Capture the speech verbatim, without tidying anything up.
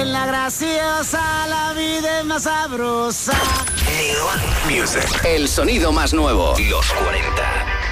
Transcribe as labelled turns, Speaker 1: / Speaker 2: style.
Speaker 1: en la graciosa la vida es más sabrosa.
Speaker 2: Music. El sonido más nuevo. Los cuarenta.